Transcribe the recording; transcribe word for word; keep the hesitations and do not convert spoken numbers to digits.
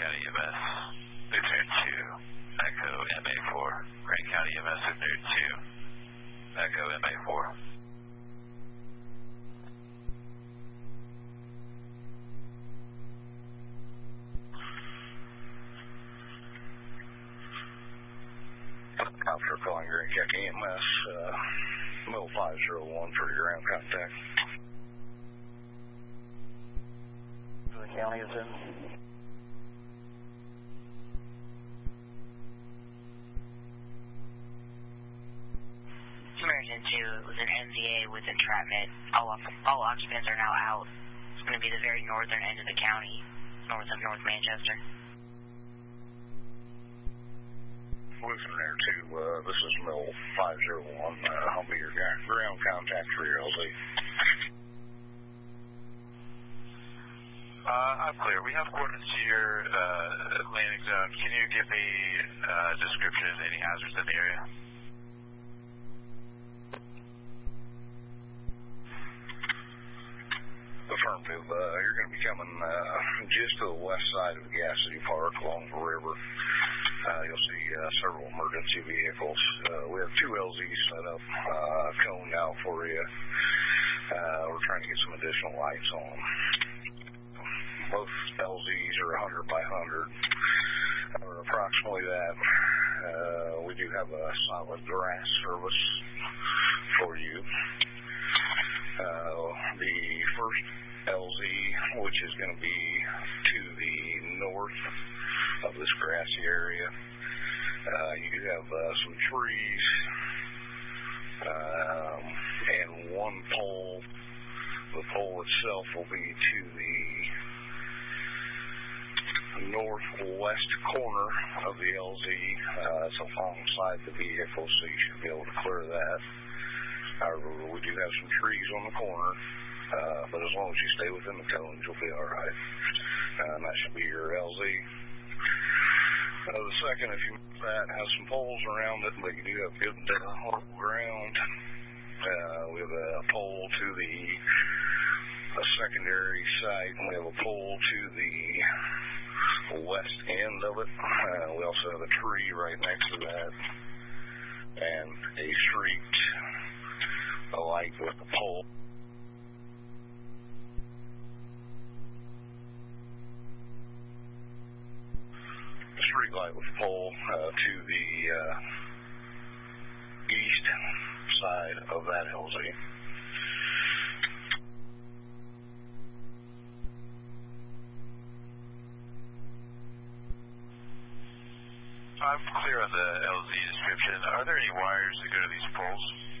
County E M S, Lieutenant two, Echo M A four. Grant County E M S, Lieutenant two, Echo M A four. Officer calling Grant County E M S, uh, Mill five zero one for your ground contact. The county is in. American two was an M Z A with entrapment. All, all occupants are now out. It's going to be the very northern end of the county, north of North Manchester. Listen there to, uh, this is Mill five zero one. Uh, I'll be your ground contact for your L Z. Uh, I'm clear. We have coordinates to your uh, landing zone. Can you give me a uh, description of any hazards in the area? Affirmative. Uh, you're going to be coming uh, just to the west side of the Gas City Park along the river. Uh, you'll see uh, several emergency vehicles. Uh, we have two L Zs set up, uh, cone now for you. Uh, we're trying to get some additional lights on. Both L Zs are one hundred by one hundred, or approximately that. Uh, we do have a solid grass service for you. Uh, the first L Z, which is going to be to the north of this grassy area, uh, you have uh, some trees um, and one pole. The pole itself will be to the northwest corner of the L Z. Uh, it's alongside the vehicle, so you should be able to clear that. However, we do have some trees on the corner, uh, but as long as you stay within the cones, you'll be all right. Uh, and that should be your L Z. Uh, the second, if you move that, has some poles around it, but you do have good uh, local ground. Uh, we have a pole to the a secondary site, and we have a pole to the west end of it. Uh, we also have a tree right next to that, and a street light with a pole. A street light with a pole uh, to the uh, east side of that L Z. I'm clear on the L Z description. Are there any wires that go to these poles?